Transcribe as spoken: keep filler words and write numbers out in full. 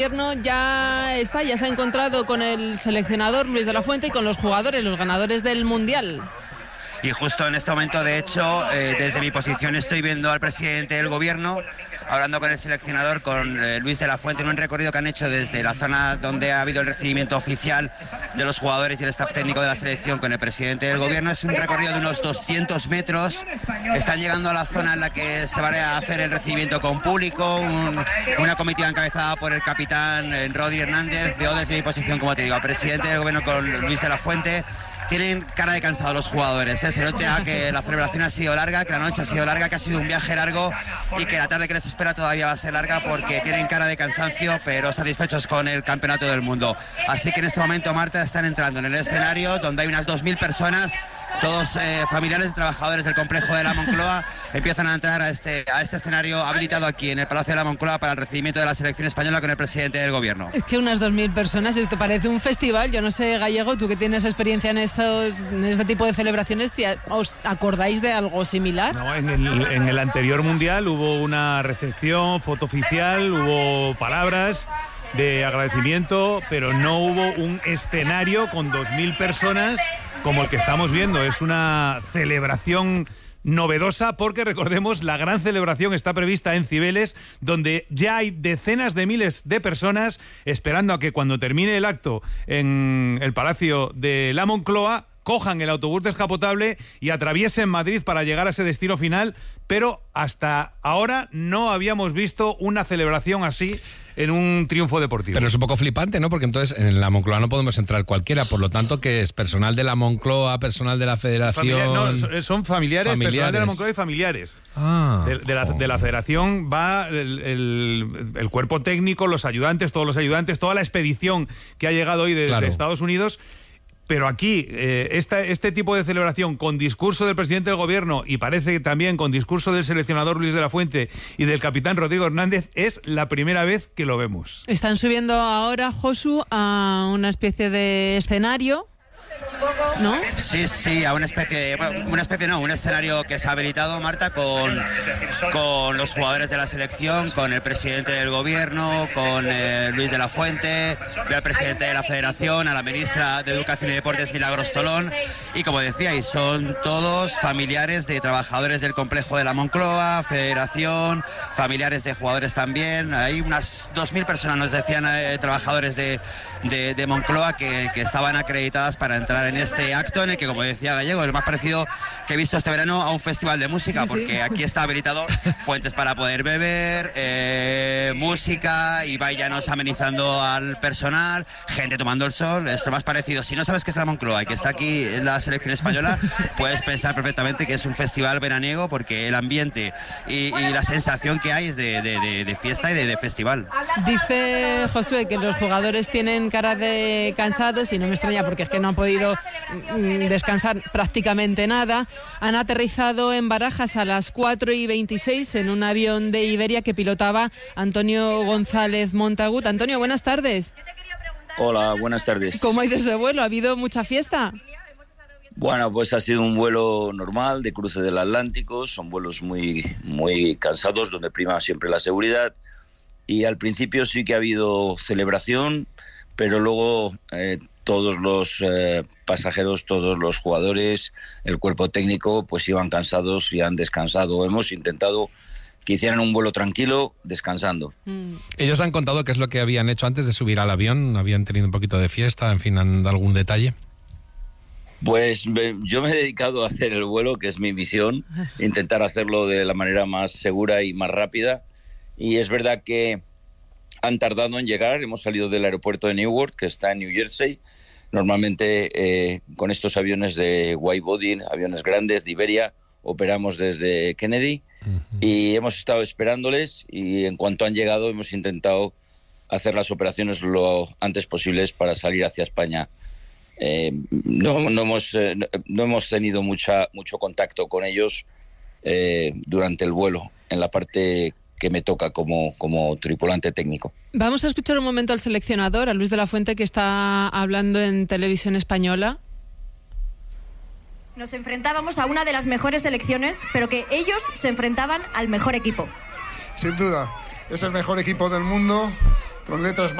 El gobierno ya está, ya se ha encontrado con el seleccionador Luis de la Fuente y con los jugadores, los ganadores del Mundial. Y justo en este momento, de hecho, eh, desde mi posición estoy viendo al presidente del gobierno hablando con el seleccionador, con eh, Luis de la Fuente, en un recorrido que han hecho desde la zona donde ha habido el recibimiento oficial de los jugadores y el staff técnico de la selección con el presidente del gobierno. Es un recorrido de unos doscientos metros. Están llegando a la zona en la que se va a hacer el recibimiento con público, un, una comitiva encabezada por el capitán eh, Rodri Hernández. Veo desde mi posición, como te digo, al presidente del gobierno con Luis de la Fuente. Tienen cara de cansados los jugadores, ¿eh? Se nota que la celebración ha sido larga, que la noche ha sido larga, que ha sido un viaje largo y que la tarde que les espera todavía va a ser larga, porque tienen cara de cansancio, pero satisfechos con el campeonato del mundo. Así que en este momento, Marta, están entrando en el escenario donde hay unas dos mil personas, todos eh, familiares y trabajadores del complejo de la Moncloa, empiezan a entrar a este, a este escenario habilitado aquí en el Palacio de la Moncloa para el recibimiento de la selección española con el presidente del gobierno. Es que unas dos mil personas, esto parece un festival. Yo no sé, Gallego, tú que tienes experiencia en, estos, en este tipo de celebraciones, si os acordáis de algo similar. No, en el, en el anterior Mundial hubo una recepción, foto oficial, hubo palabras de agradecimiento, pero no hubo un escenario con dos mil personas como el que estamos viendo. Es una celebración novedosa porque, recordemos, la gran celebración está prevista en Cibeles, donde ya hay decenas de miles de personas esperando a que cuando termine el acto en el Palacio de la Moncloa cojan el autobús descapotable y atraviesen Madrid para llegar a ese destino final, pero hasta ahora no habíamos visto una celebración así en un triunfo deportivo. Pero es un poco flipante, ¿no? Porque entonces en la Moncloa no podemos entrar cualquiera, por lo tanto, que es personal de la Moncloa, personal de la Federación... Familiar, no, son familiares, familiares, personal de la Moncloa y familiares. Ah, de, de, la, de la Federación va el, el, el cuerpo técnico, los ayudantes, todos los ayudantes, toda la expedición que ha llegado hoy de, claro. de Estados Unidos. Pero aquí, eh, esta, este tipo de celebración con discurso del presidente del gobierno y parece que también con discurso del seleccionador Luis de la Fuente y del capitán Rodrigo Hernández, es la primera vez que lo vemos. Están subiendo ahora, Josu, a una especie de escenario, ¿no? Sí, sí, a una especie de, bueno, una especie no, un escenario que se ha habilitado, Marta, con, con los jugadores de la selección, con el presidente del gobierno, con eh, Luis de la Fuente, al presidente de la Federación, a la ministra de Educación y Deportes, Milagros Tolón, y como decíais, son todos familiares de trabajadores del complejo de la Moncloa, Federación, familiares de jugadores también. Hay unas dos mil personas, nos decían, eh, trabajadores de, de, de Moncloa que, que estaban acreditadas para entrar en este acto, en el que, como decía Gallego, es lo más parecido que he visto este verano a un festival de música, porque sí, sí. Aquí está habilitado fuentes para poder beber, eh, música y vayanos amenizando al personal, gente tomando el sol. Es lo más parecido. Si no sabes qué es la Moncloa y que está aquí en la selección española, puedes pensar perfectamente que es un festival veraniego, porque el ambiente y, y la sensación que hay es de, de, de, de fiesta y de, de festival. Dice Josué que los jugadores tienen cara de cansados, y no me extraña porque es que no han podido descansar prácticamente nada. Han aterrizado en Barajas a las cuatro y veintiséis en un avión de Iberia que pilotaba Antonio González Montagut. Antonio, buenas tardes. Hola, buenas tardes. ¿Cómo ha ido ese vuelo? ¿Ha habido mucha fiesta? Bueno, pues ha sido un vuelo normal de cruce del Atlántico. Son vuelos muy, muy cansados, donde prima siempre la seguridad. Y al principio sí que ha habido celebración, pero luego eh, todos los eh, pasajeros, todos los jugadores, el cuerpo técnico, pues iban cansados y han descansado. Hemos intentado que hicieran un vuelo tranquilo, descansando. Mm. Ellos han contado qué es lo que habían hecho antes de subir al avión, habían tenido un poquito de fiesta, en fin, ¿han dado algún detalle? Pues me, yo me he dedicado a hacer el vuelo, que es mi misión, intentar hacerlo de la manera más segura y más rápida. Y es verdad que han tardado en llegar. Hemos salido del aeropuerto de Newark, que está en New Jersey. Normalmente eh, con estos aviones de widebody, aviones grandes de Iberia, operamos desde Kennedy. Uh-huh. Y hemos estado esperándoles, y en cuanto han llegado hemos intentado hacer las operaciones lo antes posibles para salir hacia España. Eh, no, no, hemos, eh, no hemos tenido mucha, mucho contacto con ellos eh, durante el vuelo, en la parte que me toca como, como tripulante técnico. Vamos a escuchar un momento al seleccionador, a Luis de la Fuente, que está hablando en Televisión Española. Nos enfrentábamos a una de las mejores selecciones, pero que ellos se enfrentaban al mejor equipo. Sin duda, es el mejor equipo del mundo, con letras